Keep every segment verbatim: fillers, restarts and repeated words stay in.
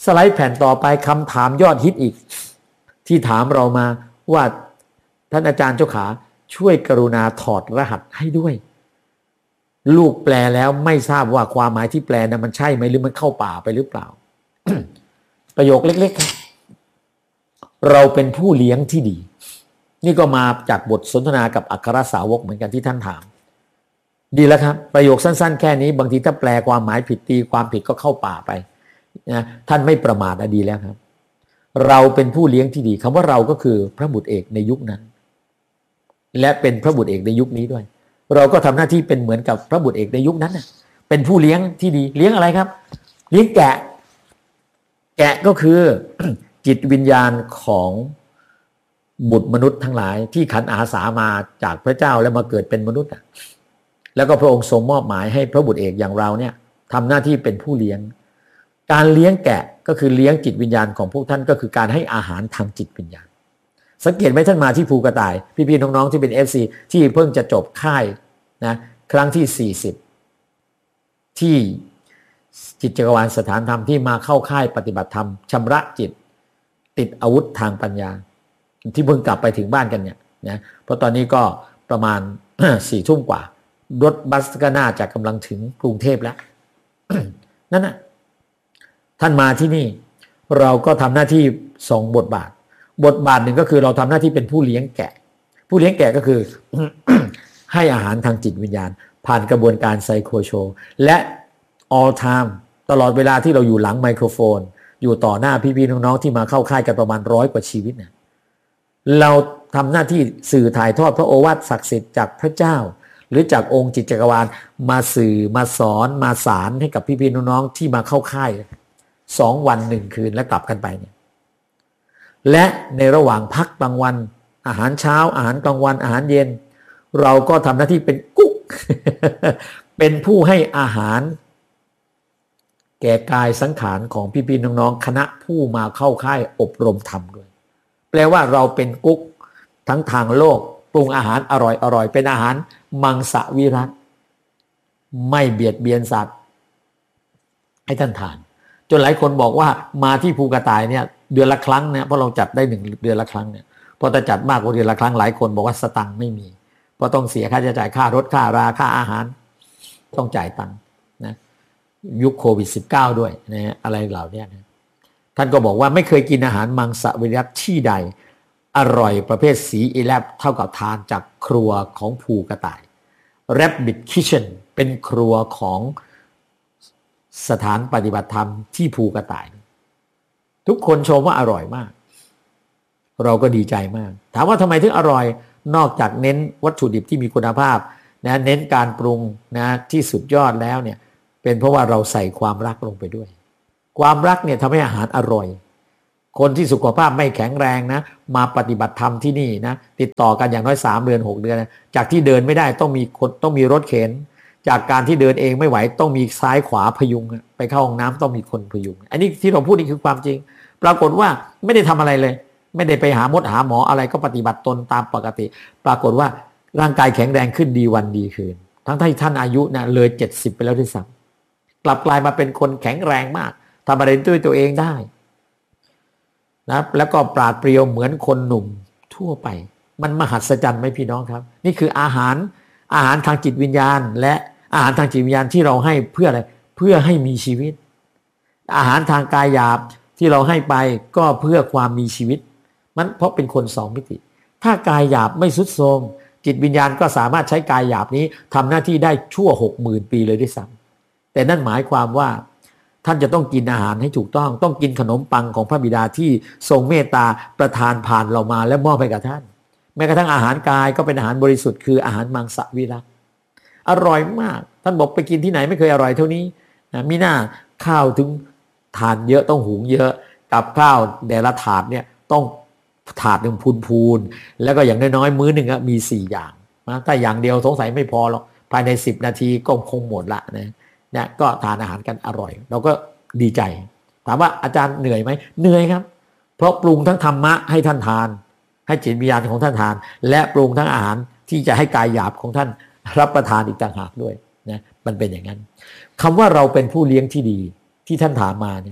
ไลด์แผ่นต่อไปคำถามยอดฮิตอีกที่ถามเรามาว่าท่านอาจารย์เจ้าขาช่วยกรุณาถอดรหัสให้ด้วยลูกแปลแล้วไม่ทราบว่าความหมายที่แปลนะมันใช่ไหมหรือมันเข้าป่าไปหรือเปล่า ประโยคเล็กๆครับเราเป็นผู้เลี้ยงที่ดีนี่ก็มาจากบทสนทนากับอัครสาวกเหมือนกันที่ท่านถามดีแล้วครับประโยคสั้นๆแค่นี้บางทีถ้าแปลความหมายผิดตีความผิดก็เข้าป่าไปนะท่านไม่ประมาทนะดีแล้วครับเราเป็นผู้เลี้ยงที่ดีคำว่าเราก็คือพระบุตรเอกในยุคนั้นและเป็นพระบุตรเอกในยุคนี้ด้วยเราก็ทำหน้าที่เป็นเหมือนกับพระบุตรเอกในยุคนั้นนะเป็นผู้เลี้ยงที่ดีเลี้ยงอะไรครับเลี้ยงแกะแกะก็คือ จิตวิญญาณของบุตรมนุษย์ทั้งหลายที่ขันอาสามาจากพระเจ้าแล้วมาเกิดเป็นมนุษย์แล้วก็พระองค์ทรงมอบหมายให้พระบุตรเอกอย่างเราเนี่ยทำหน้าที่เป็นผู้เลี้ยงการเลี้ยงแกะก็คือเลี้ยงจิตวิญญาณของพวกท่านก็คือการให้อาหารทางจิตวิญญาณสังเกตไหมท่านมาที่ภูกระต่ายพี่ๆน้องๆที่เป็น เอฟ ซี ที่เพิ่งจะจบค่ายนะครั้งที่สี่สิบที่จิตจักรวาลสถานธรรมที่มาเข้าค่ายปฏิบัติธรรมชำระจิตติดอาวุธทางปัญญาที่เพิ่งกลับไปถึงบ้านกันเนี่ยนะเพราะตอนนี้ก็ประมาณ สี่ทุ่มกว่ารถบัสก็น่าจะกำลังถึงกรุงเทพแล้ว นั่นนะท่านมาที่นี่เราก็ทำหน้าที่สองบทบาทบทบาทหนึ่งก็คือเราทำหน้าที่เป็นผู้เลี้ยงแกะผู้เลี้ยงแกะก็คือ ให้อาหารทางจิตวิญญาณผ่านกระบวนการไซโคโชและ all time ตลอดเวลาที่เราอยู่หลังไมโครโฟนอยู่ต่อหน้าพี่ๆน้องๆที่มาเข้าค่ายกันประมาณร้อยกว่าชีวิตเนี่ยเราทำหน้าที่สื่อถ่ายทอดพระโอวาทศักดิ์สิทธิ์จากพระเจ้าหรือจากองค์จิตจักรวาลมาสื่อมาสอนมาสารให้กับพี่ๆน้องๆที่มาเข้าค่ายสองวันหนึ่งคืนแล้วกลับกันไปเนี่ยและในระหว่างพักกลางวันอาหารเช้าอาหารกลางวันอาหารเย็นเราก็ทำหน้าที่เป็นกุ๊ก เป็นผู้ให้อาหารแก่กายสังขารของพี่ๆน้องๆคณะผู้มาเข้าค่ายอบรมธรรมด้วยแปลว่าเราเป็นกุ๊กทั้งทางโลกปรุงอาหารอร่อยๆเป็นอาหารมังสวิรัติไม่เบียดเบียนสัตว์ให้ท่านทานจนหลายคนบอกว่ามาที่ภูกระต่ายเนี่ยเดือนละครั้งเนี่ยเพราะเราจัดได้หนึ่งเดือนละครั้งเนี่ยพอจะจัดมากกว่าเดือนละครั้งหลายคนบอกว่าสตังค์ไม่มีเพราะต้องเสียค่าใช้จ่ายค่ารถค่าราค่าอาหารต้องจ่ายตังค์นะยุคโควิด สิบเก้า ด้วยนะอะไรเหล่านี้นะท่านก็บอกว่าไม่เคยกินอาหารมังสวิรัติที่ใดอร่อยประเภทสีอีแลบเท่ากับทานจากครัวของภูกระต่าย Rabbit Kitchen เป็นครัวของสถานปฏิบัติธรรมที่ภูกระต่ายทุกคนชมว่าอร่อยมากเราก็ดีใจมากถามว่าทำไมถึงอร่อยนอกจากเน้นวัตถุดิบที่มีคุณภาพนะเน้นการปรุงนะที่สุดยอดแล้วเนี่ยเป็นเพราะว่าเราใส่ความรักลงไปด้วยความรักเนี่ยทำให้อาหารอร่อยคนที่สุขภาพไม่แข็งแรงนะมาปฏิบัติธรรมที่นี่นะติดต่อกันอย่างน้อยสามเดือนหกเดือนนะจากที่เดินไม่ได้ต้องมีคนต้องมีรถเข็นจากการที่เดินเองไม่ไหวต้องมีซ้ายขวาพยุงไปเข้าห้องน้ำต้องมีคนพยุงอันนี้ที่เราพูดนี่คือความจริงปรากฏว่าไม่ได้ทำอะไรเลยไม่ได้ไปหามดหาหมออะไรก็ปฏิบัติตนตามปกติปรากฏว่าร่างกายแข็งแรงขึ้นดีวันดีคืนทั้งที่ท่านอายุนะเลยเจ็ดสิบไปแล้วด้วยซ้ำกลับกลายมาเป็นคนแข็งแรงมากทำอะไรด้วยตัวเองได้นะแล้วก็ปราดเปรียวเหมือนคนหนุ่มทั่วไปมันมหัศจรรย์ไหมพี่น้องครับนี่คืออาหารอาหารทางจิตวิญญาณและอาหารทางจิตวิญญาณที่เราให้เพื่ออะไรเพื่อให้มีชีวิตอาหารทางกายหยาบที่เราให้ไปก็เพื่อความมีชีวิตมันเพราะเป็นคนสองมิติถ้ากายหยาบไม่ทรุดโทรมจิตวิญญาณก็สามารถใช้กายหยาบนี้ทำหน้าที่ได้ชั่วหกหมื่นปีเลยด้วยซ้ำแต่นั่นหมายความว่าท่านจะต้องกินอาหารให้ถูกต้องต้องกินขนมปังของพระบิดาที่ทรงเมตตาประทานผ่านเรามาและมอบให้กับท่านแม้กระทั่งอาหารกายก็เป็นอาหารบริสุทธิ์คืออาหารมังสวิรัติอร่อยมากท่านบอกไปกินที่ไหนไม่เคยอร่อยเท่านี้นะมีหน้าข้าวถึงทานเยอะต้องหุงเยอะกับข้าวแต่ละถาดเนี่ยต้องถาดหนึ่งพูนๆแล้วก็อย่างน้อยๆมื้อหนึ่งมีสี่อย่างนะถ้าอย่างเดียวสงสัยไม่พอหรอกภายในสิบนาทีก็คงหมดละนะเนี่ยก็ทานอาหารกันอร่อยเราก็ดีใจถามว่าอาจารย์เหนื่อยไหมเหนื่อยครับเพราะปรุงทั้งธรรมะให้ท่านทานให้จิตวิญญาณของท่านทานและปรุงทั้งอาหารที่จะให้กายหยาบของท่านรับประทานอีกต่างหากด้วยนะมันเป็นอย่างนั้นคำว่าเราเป็นผู้เลี้ยงที่ดีที่ท่านถามมาเนี่ย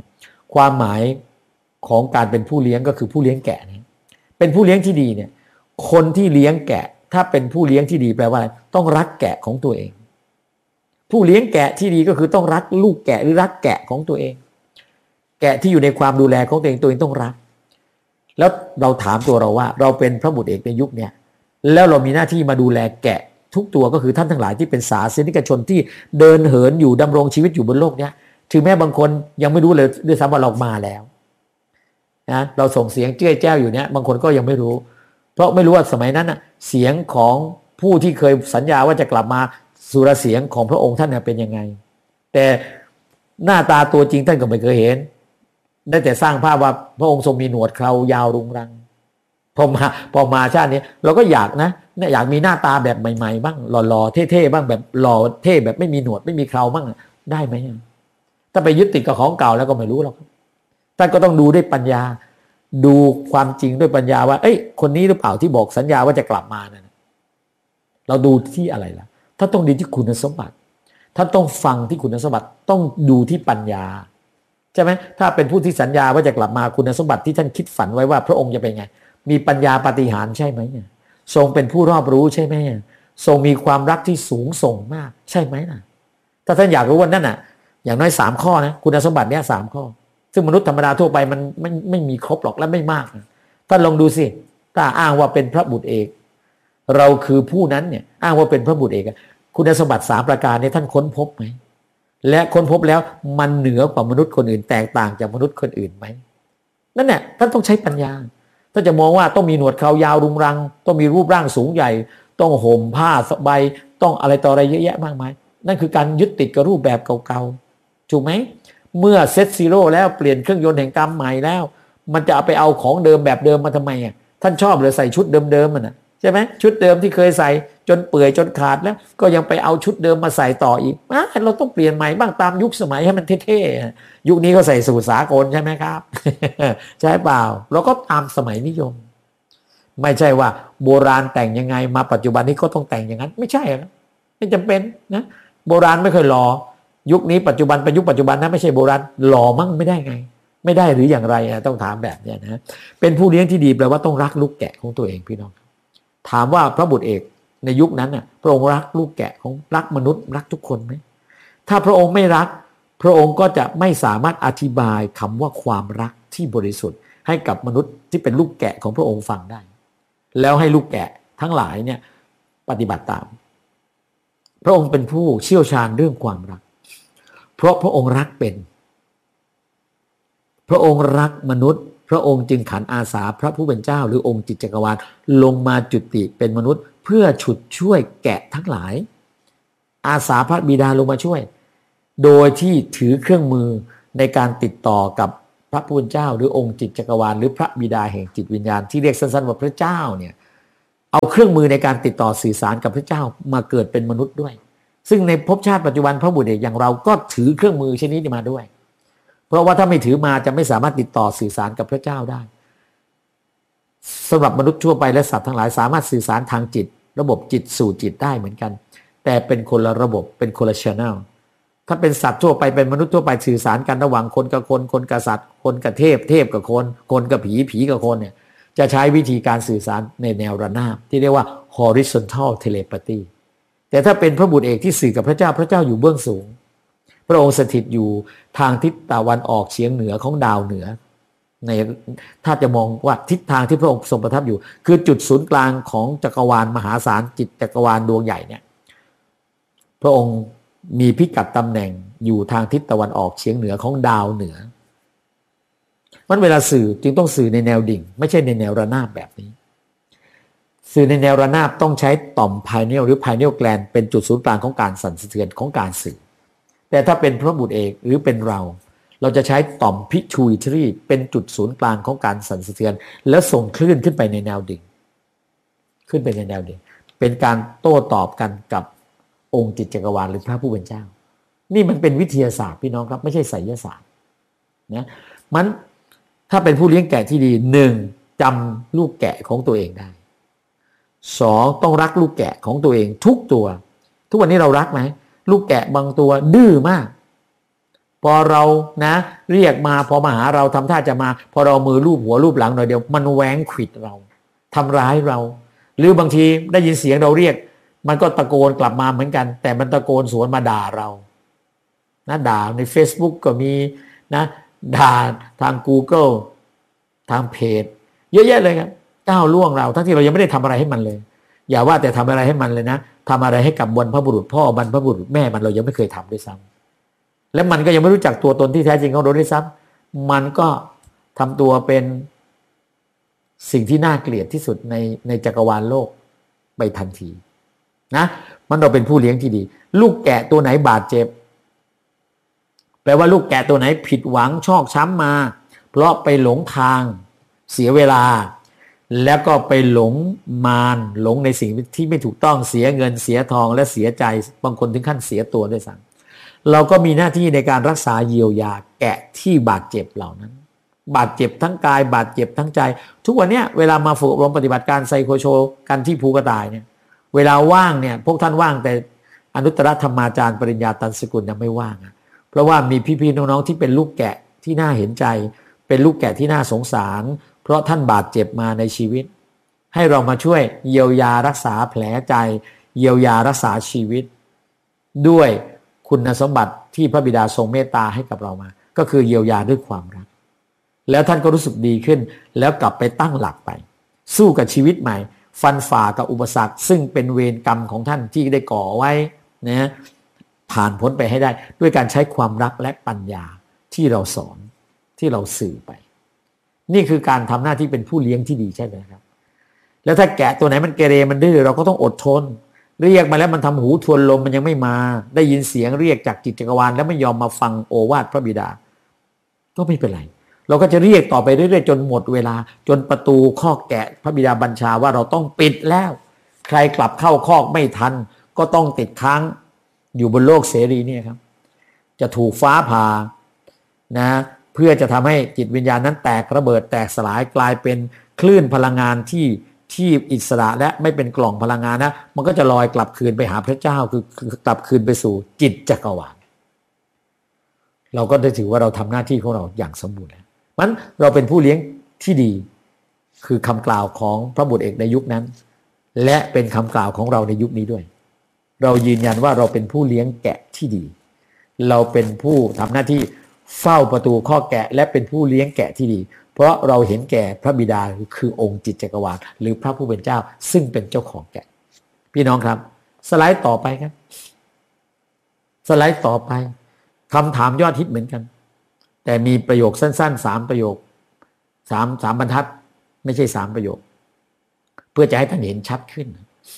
ความหมายของการเป็นผู้เลี้ยงก็คือผู้เลี้ยงแกะนะเป็นผู้เลี้ยงที่ดีเนี่ยคนที่เลี้ยงแกะถ้าเป็นผู้เลี้ยงที่ดีแปลว่าอะไรต้องรักแกะของตัวเองผู้เลี้ยงแกะที่ดีก็คือต้องรักลูกแกะหรือรักแกะของตัวเองแกะที่อยู่ในความดูแลของตัวเองตัวเองต้องรักแล้วเราถามตัวเราว่าเราเป็นพระบุตรเอกในยุคเนี้ยแล้วเรามีหน้าที่มาดูแลแกะทุกตัวก็คือท่านทั้งหลายที่เป็นศาสนิกชนที่เดินเหินอยู่ดำรงชีวิตอยู่บนโลกเนี้ยถึงแม้บางคนยังไม่รู้เลยด้วยซ้ำว่าเรามาแล้วนะเราส่งเสียงเจ้ยแจ้วอยู่เนี้ยบางคนก็ยังไม่รู้เพราะไม่รู้ว่าสมัยนั้นน่ะเสียงของผู้ที่เคยสัญญาว่าจะกลับมาสุรเสียงของพระองค์ท่านเป็นยังไงแต่หน้าตาตัวจริงท่านก็ไม่เคยเห็นได้แต่สร้างภาพว่าพระองค์ทรงมีหนวดเครายาวรุงรังพอมาพอมาชาตินี้เราก็อยากนะอยากมีหน้าตาแบบใหม่ๆบ้างหล่อๆเท่ๆบ้างแบบหล่อเท่แบบไม่มีหนวดไม่มีเคราบ้างได้ไหมถ้าไปยึดติดกับของเก่าแล้วก็ไม่รู้หรอกท่านก็ต้องดูด้วยปัญญาดูความจริงด้วยปัญญาว่าเอ้ยคนนี้หรือเปล่าที่บอกสัญญาว่าจะกลับมานะเราดูที่อะไรล่ะถ้าต้องดูที่คุณสมบัติท่านต้องฟังที่คุณสมบัติต้องดูที่ปัญญาใช่ไหมถ้าเป็นผู้ที่สัญญาว่าจะกลับมาคุณสมบัติที่ท่านคิดฝันไว้ว่าพระองค์จะเป็นไงมีปัญญาปาฏิหาริย์ใช่ไหมเนี่ยทรงเป็นผู้รอบรู้ใช่ไหมทรงมีความรักที่สูงส่งมากใช่ไหมนะถ้าท่านอยากรู้ว่านั่นน่ะอย่างน้อยสามข้อนะคุณสมบัติเนี้ยสามข้อซึ่งมนุษย์ธรรมดาทั่วไปมันไม่ไม่มีครบหรอกและไม่มากนะท่านลองดูสิถ้าอ้างว่าเป็นพระบุตรเอกเราคือผู้นั้นเนี่ยอ้างว่าเป็นพระบุตรเอกคุณสมบัติสามประการนี้ท่านค้นพบไหมและค้นพบแล้วมันเหนือกว่ามนุษย์คนอื่นแตกต่างจากมนุษย์คนอื่นไหมนั่นแหละท่านต้องใช้ปัญญาถ้าจะมองว่าต้องมีหนวดเครายาวรุงรังต้องมีรูปร่างสูงใหญ่ต้องห่มผ้าสบายต้องอะไรต่ออะไรเยอะแยะมากมายนั่นคือการยึดติดกับรูปแบบเก่าๆถูกไหมเมื่อเซตซีโร่แล้วเปลี่ยนเครื่องยนต์แห่งกรรมใหม่แล้วมันจะเอาไปเอาของเดิมแบบเดิมมาทำไมอ่ะท่านชอบเลยใส่ชุดเดิมๆมันอ่ะใช่ไหมชุดเดิมที่เคยใส่จนเปื่อยจนขาดแล้วก็ยังไปเอาชุดเดิมมาใส่ต่ออีกอ่ะเราต้องเปลี่ยนใหม่บ้างตามยุคสมัยให้มันเท่ๆยุคนี้เขาใส่สูทสากลใช่ไหมครับ ใช่เปล่าเราก็ตามสมัยนิยมไม่ใช่ว่าโบราณแต่งยังไงมาปัจจุบันนี้ก็ต้องแต่งอย่างนั้นไม่ใช่นะไม่จำเป็นนะโบราณไม่เคยหล่อยุคนี้ปัจจุบันเป็นยุคปัจจุบันนะไม่ใช่โบราณหล่อมั่งไม่ได้ไงไม่ได้หรืออย่างไรนะต้องถามแบบนี้นะเป็นผู้เลี้ยงที่ดีแปลว่าต้องรักลูกแกะของตัวเองพี่น้องถามว่าพระบุตรเอกในยุคนั้นน่ะพระองค์รักลูกแกะของรักมนุษย์รักทุกคนไหมถ้าพระองค์ไม่รักพระองค์ก็จะไม่สามารถอธิบายคำว่าความรักที่บริสุทธิ์ให้กับมนุษย์ที่เป็นลูกแกะของพระองค์ฟังได้แล้วให้ลูกแกะทั้งหลายเนี่ยปฏิบัติตามพระองค์เป็นผู้เชี่ยวชาญเรื่องความรักเพราะพระองค์รักเป็นพระองค์รักมนุษย์พระองค์จึงขันอาสาพระผู้เป็นเจ้าหรือองค์จิตจักรวาลลงมาจุติเป็นมนุษย์เพื่อฉุดช่วยแกะทั้งหลายอาสาพระบิดาลงมาช่วยโดยที่ถือเครื่องมือในการติดต่อกับพระผู้เป็นเจ้าหรือองค์จิตจักรวาลหรือพระบิดาแห่งจิตวิญญาณที่เรียกสั้นๆว่าพระเจ้าเนี่ยเอาเครื่องมือในการติดต่อสื่อสารกับพระเจ้ามาเกิดเป็นมนุษย์ด้วยซึ่งในภพชาติปัจจุบันพระบุตรเอกอย่างเราก็ถือเครื่องมือชนิดนี้มาด้วยเพราะว่าถ้าไม่ถือมาจะไม่สามารถติดต่อสื่อสารกับพระเจ้าได้สำหรับมนุษย์ทั่วไปและสัตว์ทั้งหลายสามารถสื่อสารทางจิตระบบจิตสู่จิตได้เหมือนกันแต่เป็นคนละระบบเป็นคนละ channel ถ้าเป็นสัตว์ทั่วไปเป็นมนุษย์ทั่วไปสื่อสารกันระหว่างคนกับคนคนกับสัตว์คนกับเทพเทพกับคนคนกับผีผีกับคนเนี่ยจะใช้วิธีการสื่อสารในแนวระนาบที่เรียกว่า horizontal telepathy แต่ถ้าเป็นพระบุตรเอกที่สื่อกับพระเจ้าพระเจ้าอยู่เบื้องสูงพระองค์สถิตอยู่ทางทิศตะวันออกเฉียงเหนือของดาวเหนือในถ้าจะมองว่าทิศทางที่พระองค์ทรงประทับอยู่คือจุดศูนย์กลางของจักรวาลมหาศาลจิตจักรวาลดวงใหญ่เนี่ยพระองค์มีพิกัดตำแหน่งอยู่ทางทิศตะวันออกเฉียงเหนือของดาวเหนือมันเวลาสื่อจึงต้องสื่อในแนวดิ่งไม่ใช่ในแนวระนาบแบบนี้สื่อในแนวระนาบต้องใช้ต่อมไพเนียลหรือไพเนียลแกลนเป็นจุดศูนย์กลางของการสั่นสะเทือนของการสื่อแต่ถ้าเป็นพระบุตรเอกหรือเป็นเราเราจะใช้ต่อมพิทูอิทรีเป็นจุดศูนย์กลางของการสั่นสะเทือนแล้วส่งคลื่นขึ้นไปในแนวดิ่งขึ้นไปในแนวดิ่งเป็นการโต้ตอบกันกับองค์จิตจักรวาลหรือพระผู้เป็นเจ้านี่มันเป็นวิทยาศาสตร์พี่น้องครับไม่ใช่ไสยศาสตร์นะมันถ้าเป็นผู้เลี้ยงแกะที่ดีหนึ่งจำลูกแกะของตัวเองได้สองต้องรักลูกแกะของตัวเองทุกตัวทุกวันนี้เรารักไหมลูกแกะบางตัวดื้อมากพพอเรานะเรียกมาพอมาหาเราทำท่าจะมาพอเรามือลูบหัวลูบหลังหน่อยเดียวมันแหวงขวิดเราทำร้ายเราหรือบางทีได้ยินเสียงเราเรียกมันก็ตะโกนกลับมาเหมือนกันแต่มันตะโกนสวนมาด่าเรานะด่าใน Facebook ก็มีนะด่าทาง Google ทางเพจเยอะแยะเลยครับก้าวล่วงเราทั้งที่เรายังไม่ได้ทำอะไรให้มันเลยอย่าว่าแต่ทำอะไรให้มันเลยนะทำอะไรให้กับบรรพบุรุษพ่อบรรพบุรุษแม่มันเรายังไม่เคยทำด้วยซ้ำและมันก็ยังไม่รู้จักตัวตนที่แท้จริงของเราด้วยซ้ำมันก็ทำตัวเป็นสิ่งที่น่าเกลียดที่สุดในในจักรวาลโลกไปทันทีนะมันเราเป็นผู้เลี้ยงที่ดีลูกแกะตัวไหนบาดเจ็บแปลว่าลูกแกะตัวไหนผิดหวังชอกช้ำมาเพราะไปหลงทางเสียเวลาแล้วก็ไปหลงมารหลงในสิ่งที่ไม่ถูกต้องเสียเงินเสียทองและเสียใจบางคนถึงขั้นเสียตัวด้วยซ้ำเราก็มีหน้าที่ในการรักษาเยียวยาแกะที่บาดเจ็บเหล่านั้นบาดเจ็บทั้งกายบาดเจ็บทั้งใจทุกวันนี้เวลามาฝึกอบรมปฏิบัติการไซโคโชกันที่ภูกระต่ายเนี่ยเวลาว่างเนี่ยพวกท่านว่างแต่อนุตตรธรรมาจารย์ปริญญาตันสกุลยังไม่ว่างอ่ะเพราะว่ามีพี่ๆน้องๆที่เป็นลูกแกะที่น่าเห็นใจเป็นลูกแกะที่น่าสงสารเพราะท่านบาดเจ็บมาในชีวิตให้เรามาช่วยเยียวยารักษาแผลใจเยียวยารักษาชีวิตด้วยคุณสมบัติที่พระบิดาทรงเมตตาให้กับเรามาก็คือเยียวยาด้วยความรักแล้วท่านก็รู้สึกดีขึ้นแล้วกลับไปตั้งหลักไปสู้กับชีวิตใหม่ฟันฝ่ากับอุปสรรคซึ่งเป็นเวรกรรมของท่านที่ได้ก่อไว้นะผ่านพ้นไปให้ได้ด้วยการใช้ความรักและปัญญาที่เราสอนที่เราสื่อไปนี่คือการทำหน้าที่เป็นผู้เลี้ยงที่ดีใช่ไหมครับแล้วถ้าแกะตัวไหนมันเกเรมันดื้อเราก็ต้องอดทนเรียกมาแล้วมันทำหูทวนลมมันยังไม่มาได้ยินเสียงเรียกจากจิตจักรวาลแล้วไม่ยอมมาฟังโอวาทพระบิดาก็ไม่เป็นไรเราก็จะเรียกต่อไปเรื่อยๆจนหมดเวลาจนประตูคอกแกะพระบิดาบัญชาว่าเราต้องปิดแล้วใครกลับเข้าคอกไม่ทันก็ต้องติดค้างอยู่บนโลกเสรีเนี่ยครับจะถูกฟ้าผ่านะเพื่อจะทำให้จิตวิญญาณนั้นแตกระเบิดแตกสลายกลายเป็นคลื่นพลังงานที่ที่อิสระและไม่เป็นกล่องพลังงานนะมันก็จะลอยกลับคืนไปหาพระเจ้าคือกลับคืนไปสู่จิตจักรวาลเราก็ได้ถือว่าเราทำหน้าที่ของเราอย่างสมบูรณ์แล้วมันเราเป็นผู้เลี้ยงที่ดีคือคำกล่าวของพระบุตรเอกในยุคนั้นและเป็นคำกล่าวของเราในยุคนี้ด้วยเรายืนยันว่าเราเป็นผู้เลี้ยงแกะที่ดีเราเป็นผู้ทำหน้าที่เฝ้าประตูข้อแกะและเป็นผู้เลี้ยงแกะที่ดีเพราะเราเห็นแก่พระบิดาคือองค์จิตจักรวาลหรือพระผู้เป็นเจ้าซึ่งเป็นเจ้าของแกะพี่น้องครับสไลด์ต่อไปครับสไลด์ต่อไปคำถามยอดฮิตเหมือนกันแต่มีประโยคสั้นๆสามประโยคสามสามบรรทัดไม่ใช่สามประโยคเพื่อจะให้ท่านเห็นชัดขึ้น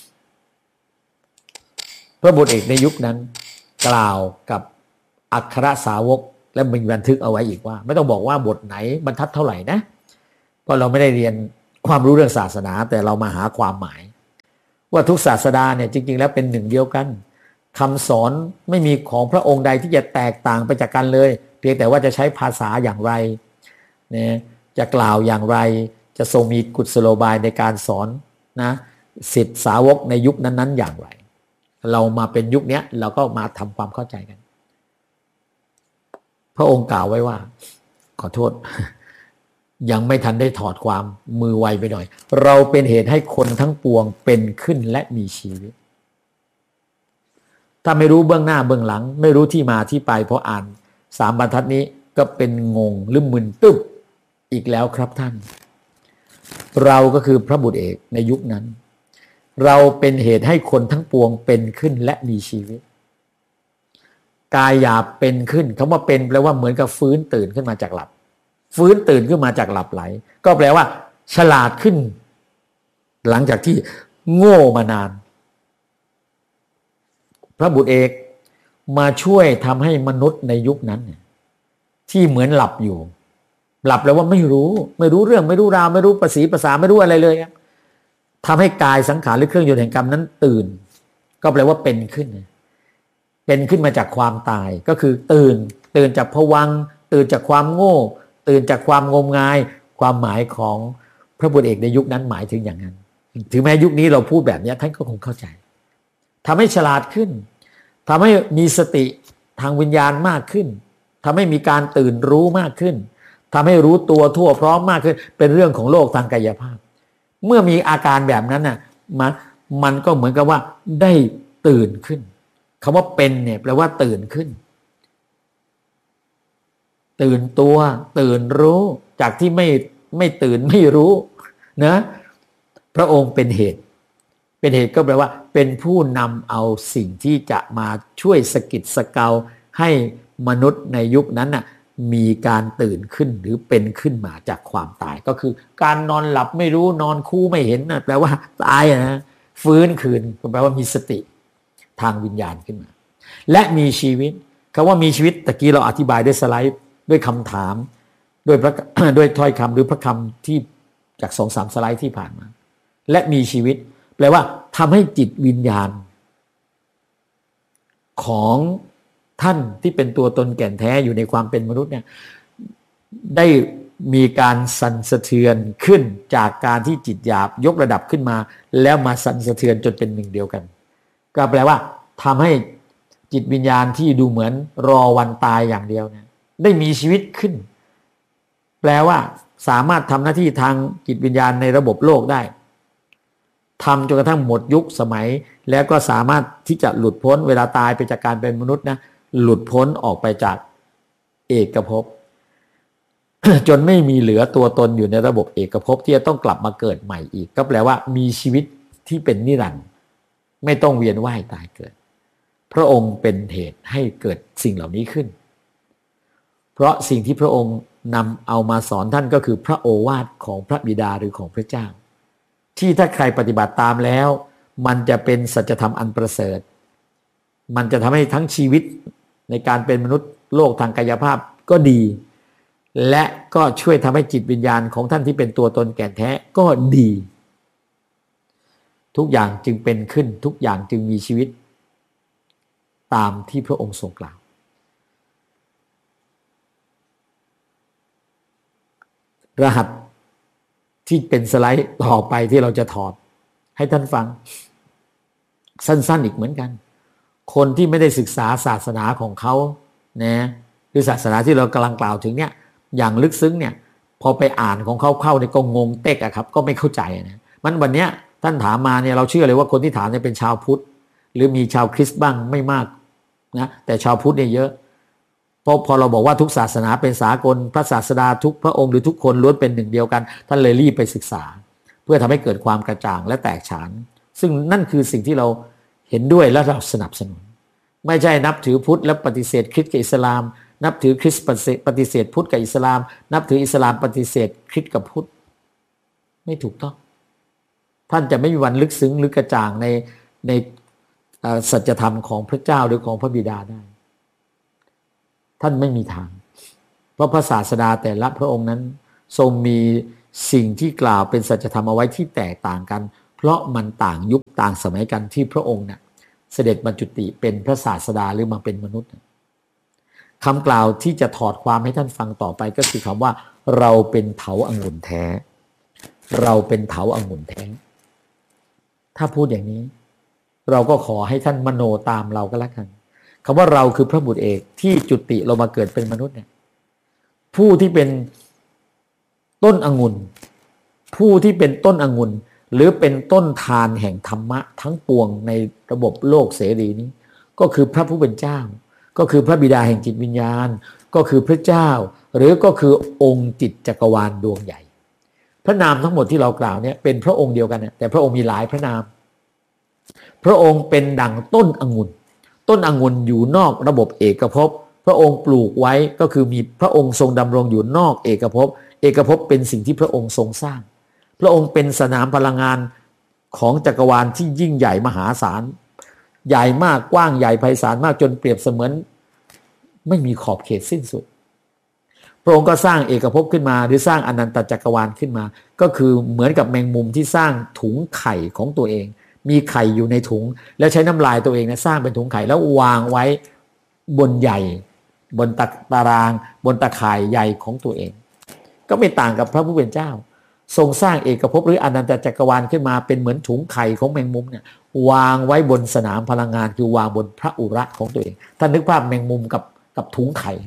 พระบุตรเอกในยุคนั้นกล่าวกับอัครสาวกและมีบันทึกเอาไว้อีกว่าไม่ต้องบอกว่าบทไหนบรรทัดเท่าไหร่นะเพราะเราไม่ได้เรียนความรู้เรื่องศาสนาแต่เรามาหาความหมายว่าทุกศาสดาเนี่ยจริงๆแล้วเป็นหนึ่งเดียวกันคำสอนไม่มีของพระองค์ใดที่จะแตกต่างไปจากกันเลยเพียงแต่ว่าจะใช้ภาษาอย่างไรเนี่ยจะกล่าวอย่างไรจะทรงมีกุศโลบายในการสอนนะศิษย์สาวกในยุคนั้นๆอย่างไรเรามาเป็นยุคนี้เราก็มาทำความเข้าใจกันพระองค์กล่าวไว้ว่าขอโทษยังไม่ทันได้ถอดความมือไวไปหน่อยเราเป็นเหตุให้คนทั้งปวงเป็นขึ้นและมีชีวิตถ้าไม่รู้เบื้องหน้าเบื้องหลังไม่รู้ที่มาที่ไปเพราะอ่านสามบรรทัดนี้ก็เป็นงงหรือมึนตึ๊บอีกแล้วครับท่านเราก็คือพระบุตรเอกในยุคนั้นเราเป็นเหตุให้คนทั้งปวงเป็นขึ้นและมีชีวิตกายหยาบเป็นขึ้นคำว่าเป็นแปลว่าเหมือนกับฟื้นตื่นขึ้นมาจากหลับฟื้นตื่นขึ้นมาจากหลับไหลก็แปลว่าฉลาดขึ้นหลังจากที่โง่มานานพระบุตรเอกมาช่วยทำให้มนุษย์ในยุคนั้นที่เหมือนหลับอยู่หลับแล้วว่าไม่รู้ไม่รู้เรื่องไม่รู้ราวไม่รู้ภาษีภาษาไม่รู้อะไรเลยครับทำให้กายสังขารหรือเครื่องยนต์แห่งกรรมนั้นตื่นก็แปลว่าเป็นขึ้นเป็นขึ้นมาจากความตายก็คือตื่นตื่นจากภวังค์ตื่นจากความโง่ตื่นจากความงมงายความหมายของพระบุตรเอกในยุคนั้นหมายถึงอย่างนั้นถึงแม้ยุคนี้เราพูดแบบนี้ท่านก็คงเข้าใจทำให้ฉลาดขึ้นทำให้มีสติทางวิญญาณมากขึ้นทำให้มีการตื่นรู้มากขึ้นทำให้รู้ตัวทั่วพร้อมมากขึ้นเป็นเรื่องของโลกทางกายภาพเมื่อมีอาการแบบนั้นน่ะมันมันก็เหมือนกับว่าได้ตื่นขึ้นคำว่าเป็นเนี่ยแปลว่าตื่นขึ้นตื่นตัวตื่นรู้จากที่ไม่ไม่ตื่นไม่รู้นะพระองค์เป็นเหตุเป็นเหตุก็แปลว่าเป็นผู้นำเอาสิ่งที่จะมาช่วยสะกิดสะเกาให้มนุษย์ในยุคนั้นน่ะมีการตื่นขึ้นหรือเป็นขึ้นมาจากความตายก็คือการนอนหลับไม่รู้นอนคู่ไม่เห็นนะแปลว่าตายนะฟื้นคืนก็แปลว่ามีสติทางวิญญาณขึ้นมาและมีชีวิตคำว่ามีชีวิตตะกี้เราอธิบายด้วยสไลด์ด้วยคำถามด้วยพระ ด้วยถ้อยคำหรือพระคำที่จากสองสามสไลด์ที่ผ่านมาและมีชีวิตแปลว่าทำให้จิตวิญญาณของท่านที่เป็นตัวตนแก่นแท้อยู่ในความเป็นมนุษย์เนี่ยได้มีการสั่นสะเทือนขึ้นจากการที่จิตหยาบยกระดับขึ้นมาแล้วมาสั่นสะเทือนจนเป็นหนึ่งเดียวกันก็แปลว่าทำให้จิตวิญญาณที่ดูเหมือนรอวันตายอย่างเดียวเนี่ยได้มีชีวิตขึ้นแปลว่าสามารถทำหน้าที่ทางจิตวิญญาณในระบบโลกได้ทำจนกระทั่งหมดยุคสมัยแล้วก็สามารถที่จะหลุดพ้นเวลาตายไปจากการเป็นมนุษย์นะหลุดพ้นออกไปจากเอกภพ จนไม่มีเหลือตัวตนอยู่ในระบบเอกภพที่จะต้องกลับมาเกิดใหม่อีกก็แปลว่ามีชีวิตที่เป็นนิรันดร์ไม่ต้องเวียนว่ายตายเกิดพระองค์เป็นเหตุให้เกิดสิ่งเหล่านี้ขึ้นเพราะสิ่งที่พระองค์นำเอามาสอนท่านก็คือพระโอวาทของพระบิดาหรือของพระเจ้าที่ถ้าใครปฏิบัติตามแล้วมันจะเป็นสัจธรรมอันประเสริฐมันจะทำให้ทั้งชีวิตในการเป็นมนุษย์โลกทางกายภาพก็ดีและก็ช่วยทำให้จิตวิญญาณของท่านที่เป็นตัวตนแก่นแท้ก็ดีทุกอย่างจึงเป็นขึ้นทุกอย่างจึงมีชีวิตตามที่พระองค์ทรงกล่าวรหัสที่เป็นสไลด์ต่อไปที่เราจะถอดให้ท่านฟังสั้นๆอีกเหมือนกันคนที่ไม่ได้ศึกษาศาสนาของเขานะคือศาสนาที่เรากำลังกล่าวถึงเนี่ยอย่างลึกซึ้งเนี่ยพอไปอ่านของเขาเข้าเนี่ยก็งงเต๊กอะครับก็ไม่เข้าใจนะมันวันเนี้ยท่านถามมาเนี่ยเราเชื่อเลยว่าคนที่ถามเนี่ยเป็นชาวพุทธหรือมีชาวคริสต์บ้างไม่มากนะแต่ชาวพุทธเนี่ยเยอะเพราะพอเราบอกว่าทุกศาสนาเป็นสากลพระศาสดาทุกพระองค์หรือทุกคนล้วนเป็นหนึ่งเดียวกันท่านเลยรีบไปศึกษาเพื่อทำให้เกิดความกระจ่างและแตกฉานซึ่งนั่นคือสิ่งที่เราเห็นด้วยและเราสนับสนุนไม่ใช่นับถือพุทธแล้วปฏิเสธคริสต์กับอิสลามนับถือคริสต์ปฏิเสธพุทธกับอิสลามนับถืออิสลามปฏิเสธคริสต์กับพุทธไม่ถูกต้องท่านจะไม่มีวันลึกซึ้งหรือกระจ่างในในสัจธรรมของพระเจ้าหรือของพระบิดาได้ท่านไม่มีทางเพราะพระศาสดาแต่ละพระองค์นั้นทรงมีสิ่งที่กล่าวเป็นสัจธรรมเอาไว้ที่แตกต่างกันเพราะมันต่างยุคต่างสมัยกันที่พระองค์เนี่ยเสด็จบรรจุติเป็นพระศาสดาหรือมาเป็นมนุษย์คำกล่าวที่จะถอดความให้ท่านฟังต่อไปก็คือคำว่าเราเป็นเถาองุ่นแท้เราเป็นเถาองุ่นแท้ถ้าพูดอย่างนี้เราก็ขอให้ท่านมโนตามเราก็แล้วกันคำว่าเราคือพระบุตรเอกที่จุติเรามาเกิดเป็นมนุษย์เนี่ยผู้ที่เป็นต้นองุ่นผู้ที่เป็นต้นองุ่นหรือเป็นต้นทานแห่งธรรมะทั้งปวงในระบบโลกเสรีนี้ก็คือพระผู้เป็นเจ้าก็คือพระบิดาแห่งจิตวิญญาณก็คือพระเจ้าหรือก็คือองค์จิตจักรวาลดวงใหญ่พระนามทั้งหมดที่เรากล่าวเนี่ยเป็นพระองค์เดียวกันแต่พระองค์มีหลายพระนามพระองค์เป็นดั่งต้นองุ่นต้นองุ่นอยู่นอกระบบเอกภพพระองค์ปลูกไว้ก็คือมีพระองค์ทรงดำรงอยู่นอกเอกภพเอกภพเป็นสิ่งที่พระองค์ทรงสร้างพระองค์เป็นสนามพลังงานของจักรวาลที่ยิ่งใหญ่มหาศาลใหญ่มากกว้างใหญ่ไพศาลมากจนเปรียบเสมือนไม่มีขอบเขตสิ้นสุดพระองค์ก็สร้างเอกภพขึ้นมาหรือสร้างอนันตจักรวาลขึ้นมาก็คือเหมือนกับแมงมุมที่สร้างถุงไข่ของตัวเองมีไข่อยู่ในถุงแล้วใช้น้ำลายตัวเองนะสร้างเป็นถุงไข่แล้ววางไว้บนใหญ่บนตารางบนตะข่ายใหญ่ของตัวเองก็ไม่ต่างกับพระผู้เป็นเจ้าทรงสร้างเอกภพหรืออนันตจักรวาลขึ้นมาเป็นเหมือนถุงไข่ของแมงมุมเนี่ยวางไว้บนสนามพลังงานคือวางบนพระอุระของตัวเองท่านนึกภาพแมงมุมกับกับถุงไข่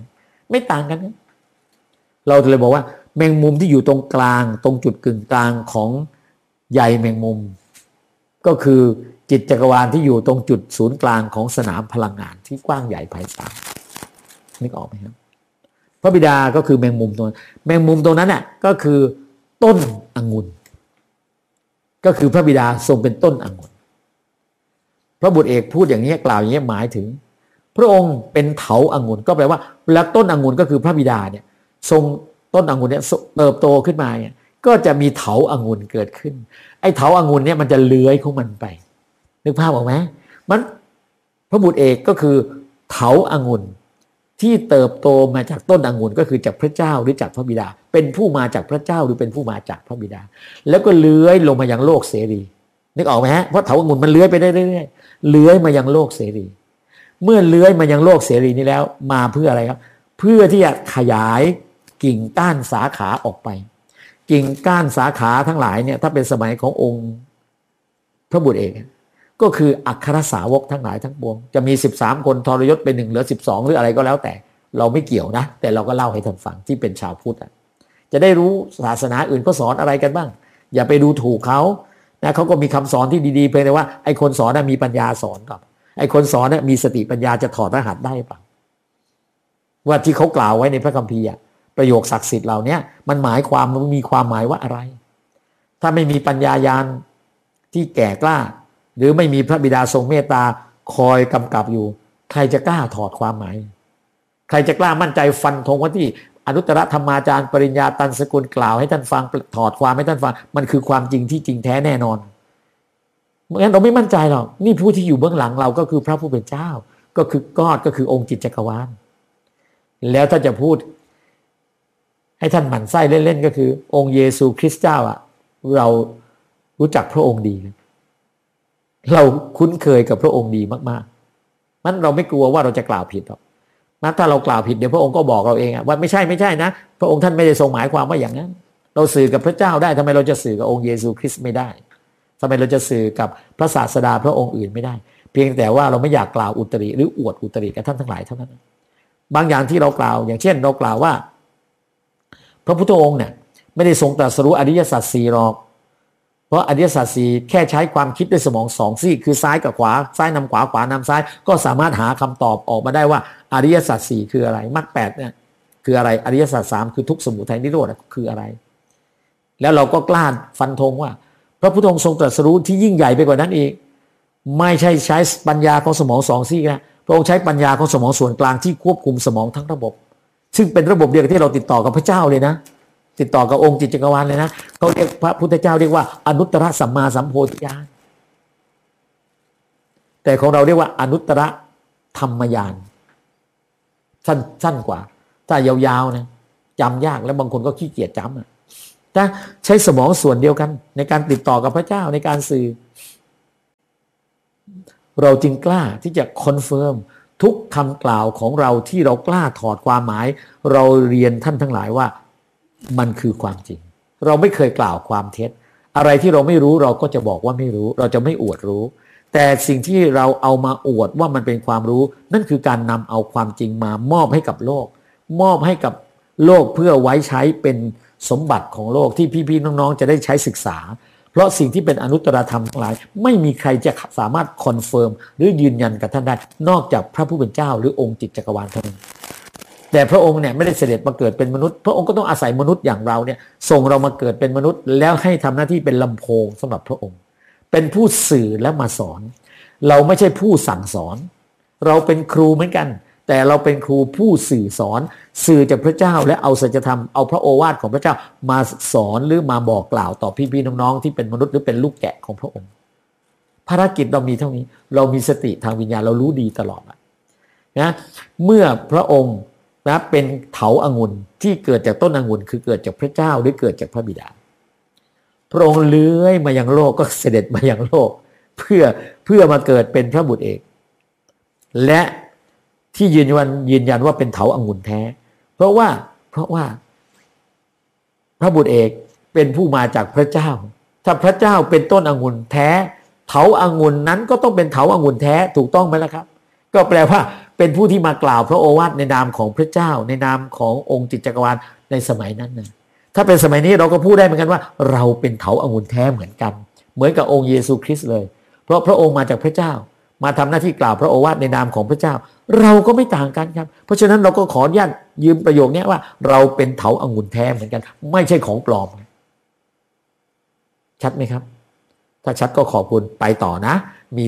ไม่ต่างกันนะเราเลยบอกว่าแมงมุมที่อยู่ตรงกลางตรงจุดกึ่งกลางของใยแมงมุมก็คือจิตจักรวาลที่อยู่ตรงจุดศูนย์กลางของสนามพลังงานที่กว้างใหญ่ไพศาลนึกออกไหมครับพระบิดาก็คือแมงมุมตัวแมงมุมตรงนั้นน่ะก็คือต้นองุ่นก็คือพระบิดาทรงเป็นต้นองุ่นพระบุตรเอกพูดอย่างนี้กล่าวอย่างนี้หมายถึงพระองค์เป็นเถาองุ่นก็แปลว่าแล้วต้นองุ่นก็คือพระบิดาเนี่ยทรงต้นองุ่นเนี่ยเติบโตขึ้นมาเนี่ยก็จะมีเถาองุ่นเกิดขึ้นไอ้เถาองุ่นเนี่ยมันจะเลื้อยของมันไปนึกภาพออกไหมมันพระบุตรเอกก็คือเถาองุ่นที่เติบโตมาจากต้นองุ่นก็คือจากพระเจ้าหรือจากพระบิดาเป็นผู้มาจากพระเจ้าหรือเป็นผู้มาจากพระบิดาแล้วก็เลื้อยลงมายังโลกเสรีนึกออกไหมฮะเพราะเถาองุ่นมันเลื้อยไปได้เรื่อยๆเลื้อยมายังโลกเสรีเมื่อเลื้อยมายังโลกเสรีนี้แล้วมาเพื่ออะไรครับเพื่อที่จะขยายกิ่งก้านสาขาออกไปกิ่งก้านสาขาทั้งหลายเนี่ยถ้าเป็นสมัยขององค์พระบุตรเอกก็คืออัครสาวกทั้งหลายทั้งปวงจะมีสิบสามคนทรยศเป็นหนึ่งเหลือสิบสองหรืออะไรก็แล้วแต่เราไม่เกี่ยวนะแต่เราก็เล่าให้ท่านฟังที่เป็นชาวพุทธจะได้รู้ศาสนาอื่นก็สอนอะไรกันบ้างอย่าไปดูถูกเขานะเขาก็มีคำสอนที่ดีๆเพียงแต่ว่าไอ้คนสอนน่ะมีปัญญาสอนก่อนไอ้คนสอนน่ะมีสติปัญญาจะถอดรหัสได้ป่ะว่าที่เขากล่าวไว้ในพระคัมภีร์ประโยคศักดิ์สิทธิ์เหล่านี้มันหมายความมันมีความหมายว่าอะไรถ้าไม่มีปัญญาญาณที่แก่กล้าหรือไม่มีพระบิดาทรงเมตตาคอยกำกับอยู่ใครจะกล้าถอดความหมายใครจะกล้ามั่นใจฟันธงว่าที่อนุตตรธรรมาจารย์ปริญญาตันสกุลกล่าวให้ท่านฟังถอดความให้ท่านฟังมันคือความจริงที่จริงแท้แน่นอนเพราะงั้นเราไม่มั่นใจหรอกนี่ผู้ที่อยู่เบื้องหลังเราก็คือพระผู้เป็นเจ้าก็คือกอดก็คือองค์จิตจักรวาลแล้วถ้าจะพูดให้ท่านหมั่นไส้เล่นๆก็คือองค์เยซูคริสต์เจ้าอ่ะเรารู้จักพระองค์ดีเราคุ้นเคยกับพระองค์ดีมากๆนั้นเราไม่กลัวว่าเราจะกล่าวผิดหรอกนะถ้าเรากล่าวผิดเดี๋ยวพระองค์ก็บอกเราเองว่าไม่ใช่ไม่ใช่นะพระองค์ท่านไม่ได้ทรงหมายความว่าอย่างนั้นเราสื่อกับพระเจ้าได้ทำไมเราจะสื่อกับองค์เยซูคริสต์ไม่ได้ทำไมเราจะสื่อกับพระศาสดาพระองค์อื่นไม่ได้เพียงแต่ว่าเราไม่อยากกล่าวอุตริหรืออวดอุตริกับท่านทั้งหลายเท่านั้นบางอย่างที่เรากล่าวอย่างเช่นเรากล่าวว่าพระพุทธองค์เนี่ยไม่ได้ทรงตรัสรู้อริยสัจสี่หรอกเพราะอริยสัจสี่แค่ใช้ความคิดด้วยสมองสองซีกคือซ้ายกับขวาซ้ายนำขวาขวานำซ้ายก็สามารถหาคำตอบออกมาได้ว่าอริยสัจสี่คืออะไรมรรคแปดเนี่ยคืออะไรอริยสัจสามคือทุกข์สมุทัยนิโรธคืออะไรแล้วเราก็กล้าฟันธงว่าพระพุทธองค์ทรงตรัสรู้ที่ยิ่งใหญ่ไปกว่านั้นอีกไม่ใช่ใช้ปัญญาของสมองสองซีกนะพระองค์ใช้ปัญญาของสมองส่วนกลางที่ควบคุมสมองทั้งระบบซึ่งเป็นระบบเดียวกับที่เราติดต่อกับพระเจ้าเลยนะติดต่อกับองค์จิตจักรวาลเลยนะเขาเรียกพระพุทธเจ้าเรียกว่าอนุตตรสัมมาสัมโพธิญาณแต่ของเราเรียกว่าอนุตตรธรรมญาณสั้นสั้นกว่าถ้ายาวๆนะจำยากแล้วบางคนก็ขี้เกียจจำอ่ะถ้าใช้สมองส่วนเดียวกันในการติดต่อกับพระเจ้าในการสื่อเราจึงกล้าที่จะคอนเฟิร์มทุกคำกล่าวของเราที่เรากล้าถอดความหมายเราเรียนท่านทั้งหลายว่ามันคือความจริงเราไม่เคยกล่าวความเท็จอะไรที่เราไม่รู้เราก็จะบอกว่าไม่รู้เราจะไม่อวดรู้แต่สิ่งที่เราเอามาอวดว่ามันเป็นความรู้นั่นคือการนำเอาความจริงมามอบให้กับโลกมอบให้กับโลกเพื่อไว้ใช้เป็นสมบัติของโลกที่พี่ๆน้องๆจะได้ใช้ศึกษาเพราะสิ่งที่เป็นอนุตตรธรรมทั้งหลายไม่มีใครจะสามารถคอนเฟิร์มหรือยืนยันกับท่านได้นอกจากพระผู้เป็นเจ้าหรือองค์จิตจักรวาลเท่านั้นแต่พระองค์เนี่ยไม่ได้เสด็จมาเกิดเป็นมนุษย์พระองค์ก็ต้องอาศัยมนุษย์อย่างเราเนี่ยส่งเรามาเกิดเป็นมนุษย์แล้วให้ทำหน้าที่เป็นลำโพงสำหรับพระองค์เป็นผู้สื่อและมาสอนเราไม่ใช่ผู้สั่งสอนเราเป็นครูเหมือนกันแต่เราเป็นครูผู้สื่อสอนสื่อจากพระเจ้าและเอาสัจธรรมเอาพระโอวาทของพระเจ้ามาสอนหรือมาบอกกล่าวต่อพี่ๆน้องๆที่เป็นมนุษย์หรือเป็นลูกแกะของพระองค์ภารกิจเรามีเท่านี้เรามีสติทางวิญญาณเรารู้ดีตลอดนะเมื่อพระองค์นะเป็นเถาองุ่นที่เกิดจากต้นองุ่นคือเกิดจากพระเจ้าหรือเกิดจากพระบิดาพระองค์เลื้อยมายังโลกก็เสด็จมายังโลกเพื่อเพื่อมาเกิดเป็นพระบุตรเอกและที่ยืนยันยืนยันว่าเป็นเถาองุ่นแท้เพราะว่าเพราะว่าพระบุตรเอกเป็นผู้มาจากพระเจ้าถ้าพระเจ้าเป็นต้นองุ่นแท้เถาองุ่นนั้นก็ต้องเป็นเถาองุ่นแท้ถูกต้องไหมล่ะครับก็แปลว่าเป็นผู้ที่มากล่าวพระโอวาทในนามของพระเจ้าในนามขององค์จิตจักรวาลในสมัยนั้นนะถ้าเป็นสมัยนี้เราก็พูดได้เหมือนกันว่าเราเป็นเถาองุ่นแท้เหมือนกันเหมือนกับองค์เยซูคริสต์เลยเพราะพระองค์มาจากพระเจ้ามาทำหน้าที่กล่าวพระโอวาทในนามของพระเจ้าเราก็ไม่ต่างกันครับเพราะฉะนั้นเราก็ขออนุญาตยืมประโยคนี้ว่าเราเป็นเถาองุ่นแท้เหมือนกันไม่ใช่ของปลอมชัดไหมครับถ้าชัดก็ขอบคุณไปต่อนะมี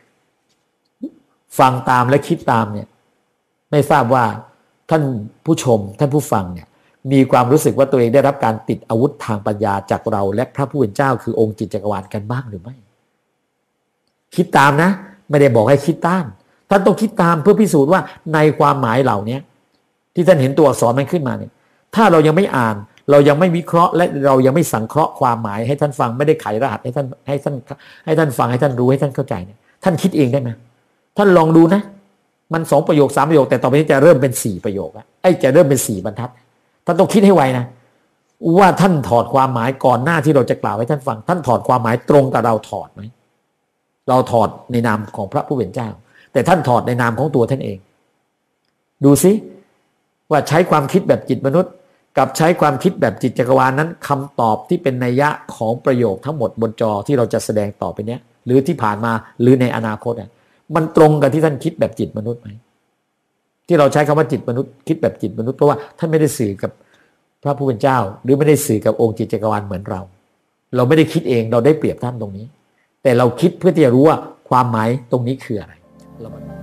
ฟังตามและคิดตามเนี่ยไม่ทราบว่าท่านผู้ชมท่านผู้ฟังเนี่ยมีความรู้สึกว่าตัวเองได้รับการติดอาวุธทางปัญญาจากเราและพระผู้เป็นเจ้าคือองค์จิตจักรวาลกันบ้างหรือไม่คิดตามนะไม่ได้บอกให้คิดต้านท่านต้องคิดตามเพื่อพิสูจน์ว่าในความหมายเหล่านี้ที่ท่านเห็นตัวอักษรมันขึ้นมาเนี่ยถ้าเรายังไม่อ่านเรายังไม่วิเคราะห์และเรายังไม่สังเคราะห์ความหมายให้ท่านฟังไม่ได้ไขรหัสให้ท่านให้ท่านให้ท่านฟังให้ท่านรู้ให้ท่านเข้าใจเนี่ยท่านคิดเองได้ไหมท่านลองดูนะมันสองประโยคสามประโยคแต่ต่อไปนี้จะเริ่มเป็นสี่ประโยคแล้วไอ้จะเริ่มเป็นสี่บรรทัดท่านต้องคิดให้ไวนะว่าท่านถอดความหมายก่อนหน้าที่เราจะกล่าวให้ท่านฟังท่านถอดความหมายตรงกับเราถอดไหมเราถอดในนามของพระผู้เป็นเจ้าแต่ท่านถอดในนามของตัวท่านเองดูซิว่าใช้ความคิดแบบจิตมนุษย์กับใช้ความคิดแบบจิตจักรวาลนั้นคำตอบที่เป็นนัยยะของประโยคทั้งหมดบนจอที่เราจะแสดงต่อไปเนี้ยหรือที่ผ่านมาหรือในอนาคตอ่ะมันตรงกับที่ท่านคิดแบบจิตมนุษย์ไหมที่เราใช้คำว่าจิตมนุษย์คิดแบบจิตมนุษย์เพราะว่าท่านไม่ได้สื่อกับพระผู้เป็นเจ้าหรือไม่ได้สื่อกับองค์จิตจักรวาลเหมือนเราเราไม่ได้คิดเองเราได้เปรียบท่านตรงนี้แต่เราคิดเพื่อที่จะรู้ว่าความหมายตรงนี้คืออะไร